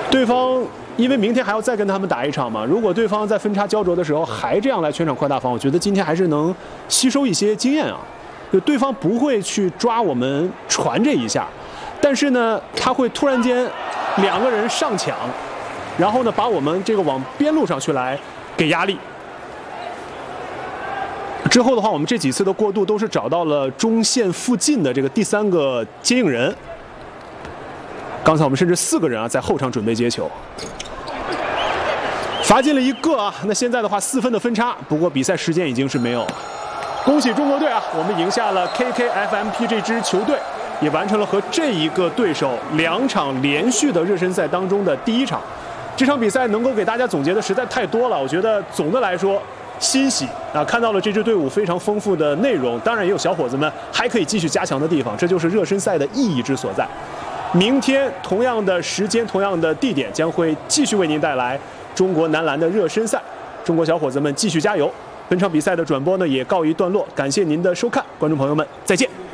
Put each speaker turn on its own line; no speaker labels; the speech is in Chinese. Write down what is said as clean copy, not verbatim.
对方因为明天还要再跟他们打一场嘛，如果对方在分差焦灼的时候还这样来全场扩大防，我觉得今天还是能吸收一些经验啊。就对方不会去抓我们传这一下，但是呢，他会突然间2个人上抢，然后呢把我们这个往边路上去来给压力。之后的话，我们这几次的过渡都是找到了中线附近的这个第3个接应人。刚才我们甚至4个人啊在后场准备接球，罚进了1个啊。那现在的话4分的分差，不过比赛时间已经是没有了。恭喜中国队啊，我们赢下了 KKFMP 这支球队，也完成了和这一个对手2场连续的热身赛当中的第1场。这场比赛能够给大家总结的实在太多了，我觉得总的来说欣喜啊，看到了这支队伍非常丰富的内容，当然也有小伙子们还可以继续加强的地方，这就是热身赛的意义之所在。明天同样的时间、同样的地点，将会继续为您带来中国男篮的热身赛。中国小伙子们继续加油！本场比赛的转播呢也告一段落，感谢您的收看，观众朋友们再见。